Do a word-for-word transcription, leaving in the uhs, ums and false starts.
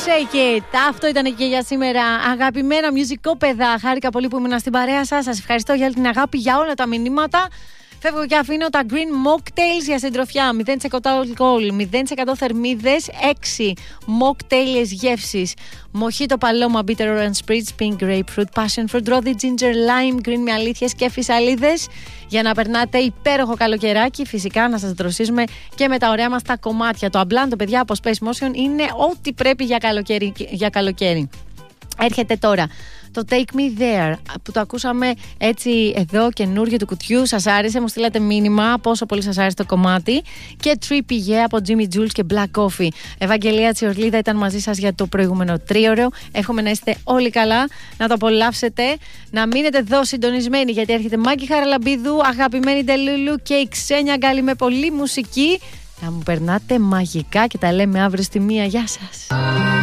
Shake It. Αυτό ήταν και για σήμερα. Αγαπημένα μιουζικόπαιδα. Χάρηκα πολύ που ήμουν στην παρέα σας. Σας ευχαριστώ για όλη την αγάπη, για όλα τα μηνύματα. Φεύγω και αφήνω τα Green Mocktails για συντροφιά. μηδέν τοις εκατό αλκοόλ, μηδέν τοις εκατό θερμίδες, έξι mocktails γεύσεις. Mojito Paloma, Bitter Orange Spritz, Pink Grapefruit, Passion Fruit, Rosy Ginger Lime, Green με αλήθειες και φυσαλίδες. Για να περνάτε υπέροχο καλοκαιράκι. Φυσικά να σας δροσίζουμε και με τα ωραία μας τα κομμάτια. Το αμπλάντο, παιδιά, από Space Motion είναι ό,τι πρέπει για καλοκαίρι. Για καλοκαίρι. Έρχεται τώρα το Take Me There που το ακούσαμε έτσι εδώ καινούργιο του κουτιού. Σας άρεσε, μου στείλατε μήνυμα πόσο πολύ σας άρεσε το κομμάτι. Και Trippy Yeah από Jimmy Jules και Black Coffee. Ευαγγελία Τσιορλίδα ήταν μαζί σας για το προηγούμενο τρίωρο. Εύχομαι να είστε όλοι καλά, να το απολαύσετε, να μείνετε εδώ συντονισμένοι γιατί έρχεται Μάκη Χαραλαμπίδου, αγαπημένη Ντελούλου και η Ξένια Γκάλη με πολλή μουσική. Να μου περνάτε μαγικά και τα λέμε αύριο στη μία. Γεια σας.